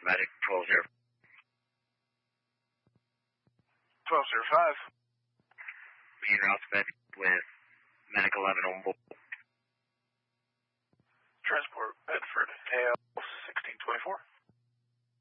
Medic 12-0. 1205. Being route to Bedford with Medic 11 on board. Transport Bedford. AL.